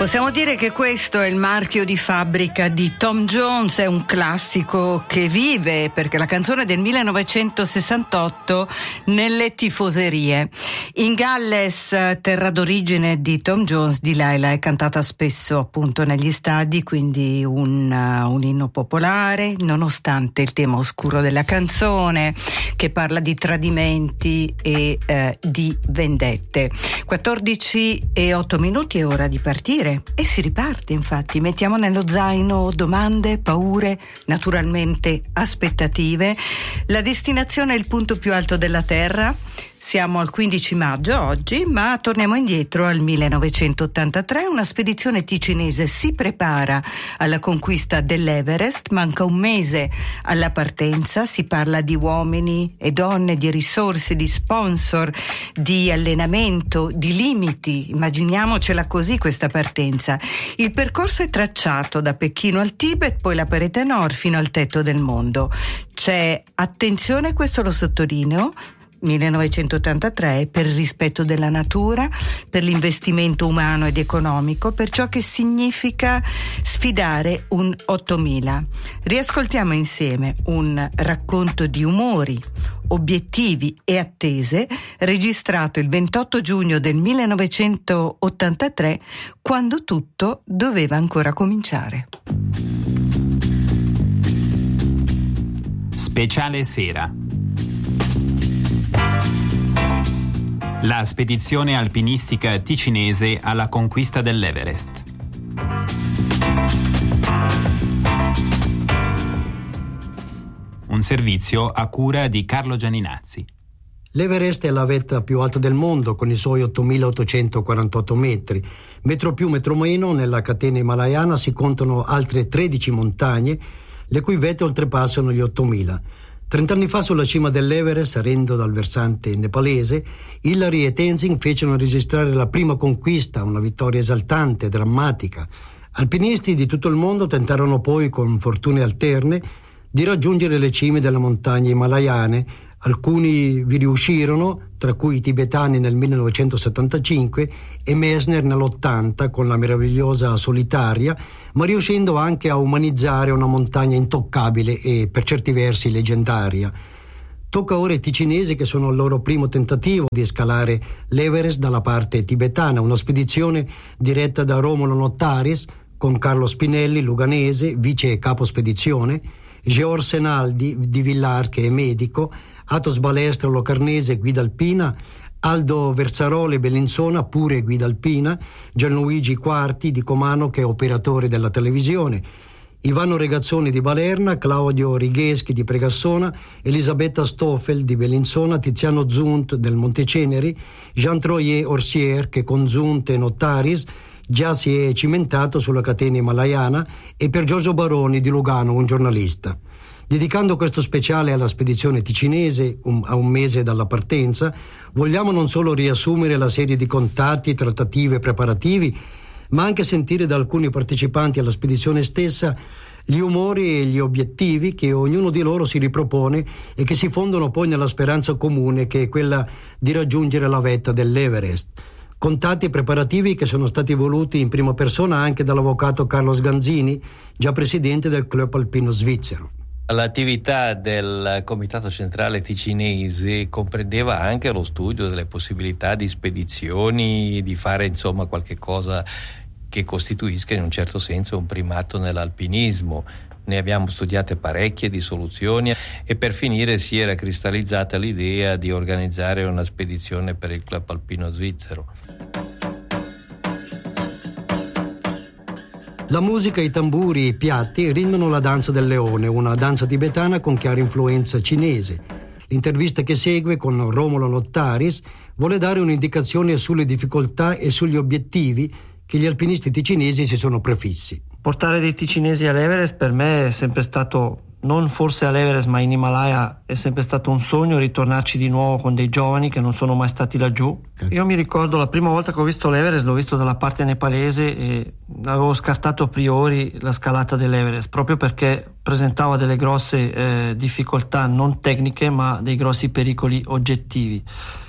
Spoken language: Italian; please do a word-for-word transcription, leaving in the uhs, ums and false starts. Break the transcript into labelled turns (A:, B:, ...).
A: Possiamo dire che questo è il marchio di fabbrica di Tom Jones, è un classico che vive, perché la canzone del millenovecentosessantotto, nelle tifoserie. In Galles, terra d'origine di Tom Jones, Delilah è cantata spesso appunto negli stadi, quindi un, un inno popolare, nonostante il tema oscuro della canzone, che parla di tradimenti e eh, di vendette. quattordici e otto minuti, è ora di partire. E si riparte, infatti. Mettiamo nello zaino domande, paure, naturalmente aspettative. La destinazione è il punto più alto della Terra. Siamo al quindici maggio oggi, ma torniamo indietro al millenovecentottantatré. Una spedizione ticinese si prepara alla conquista dell'Everest, manca un mese alla partenza, si parla di uomini e donne, di risorse, di sponsor, di allenamento, di limiti. Immaginiamocela così questa partenza. Il percorso è tracciato da Pechino al Tibet, poi la parete nord fino al tetto del mondo. C'è, attenzione, questo lo sottolineo, millenovecentottantatré, per il rispetto della natura, per l'investimento umano ed economico, per ciò che significa sfidare un ottomila. Riascoltiamo insieme un racconto di umori, obiettivi e attese registrato il ventotto giugno del millenovecentottantatré, quando tutto doveva ancora cominciare.
B: Speciale sera. La spedizione alpinistica ticinese alla conquista dell'Everest. Un servizio a cura di Carlo Gianinazzi.
C: L'Everest è la vetta più alta del mondo, con i suoi ottomilaottocentoquarantotto metri. Metro più, metro meno, nella catena himalayana si contano altre tredici montagne, le cui vette oltrepassano gli ottomila. Trent'anni fa, sulla cima dell'Everest, salendo dal versante nepalese, Hillary e Tenzing fecero registrare la prima conquista, una vittoria esaltante, drammatica. Alpinisti di tutto il mondo tentarono poi, con fortune alterne, di raggiungere le cime delle montagne himalayane. Alcuni vi riuscirono, tra cui i tibetani nel millenovecentosettantacinque e Messner nell'ottanta con la meravigliosa Solitaria, ma riuscendo anche a umanizzare una montagna intoccabile e per certi versi leggendaria. Tocca ora ai ticinesi, che sono al loro primo tentativo di scalare l'Everest dalla parte tibetana, una spedizione diretta da Romolo Nottaris con Carlo Spinelli, luganese, vice e capo spedizione, Georg Senaldi di Villar, che è medico, Athos Balestra Locarnese, guida alpina, Aldo Versaroli Bellinzona, pure guida alpina, Gianluigi Quarti di Comano, che è operatore della televisione, Ivano Regazzoni di Balerna, Claudio Righeschi di Pregassona, Elisabetta Stoffel di Bellinzona, Tiziano Zunt del Monteceneri, Jean Troyer Orsier, che con Zunt e Nottaris già si è cimentato sulla catena himalayana, e per Giorgio Baroni di Lugano, un giornalista. Dedicando questo speciale alla spedizione ticinese, un, a un mese dalla partenza, vogliamo non solo riassumere la serie di contatti, trattative e preparativi, ma anche sentire da alcuni partecipanti alla spedizione stessa gli umori e gli obiettivi che ognuno di loro si ripropone e che si fondono poi nella speranza comune, che è quella di raggiungere la vetta dell'Everest. Contatti preparativi che sono stati voluti in prima persona anche dall'avvocato Carlo Sganzini, già presidente del Club Alpino Svizzero.
D: L'attività del Comitato Centrale Ticinese comprendeva anche lo studio delle possibilità di spedizioni, di fare insomma qualche cosa che costituisca in un certo senso un primato nell'alpinismo. Ne abbiamo studiate parecchie di soluzioni e per finire si era cristallizzata l'idea di organizzare una spedizione per il Club Alpino Svizzero.
C: La musica, i tamburi e i piatti rindono la danza del leone, una danza tibetana con chiara influenza cinese. L'intervista che segue con Romolo Nottaris vuole dare un'indicazione sulle difficoltà e sugli obiettivi che gli alpinisti ticinesi si sono prefissi.
E: Portare dei ticinesi all'Everest per me è sempre stato, non forse all'Everest ma in Himalaya, è sempre stato un sogno ritornarci di nuovo con dei giovani che non sono mai stati laggiù. Io mi ricordo la prima volta che ho visto l'Everest, l'ho visto dalla parte nepalese e avevo scartato a priori la scalata dell'Everest proprio perché presentava delle grosse eh, difficoltà non tecniche ma dei grossi pericoli oggettivi.